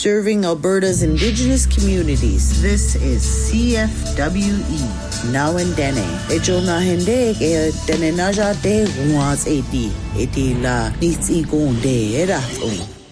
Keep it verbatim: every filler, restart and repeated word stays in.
serving Alberta's Indigenous communities. This is C F W E. Now and then, Ejo na hende ke dene na ja de was eighty. eighty la nits igonde era.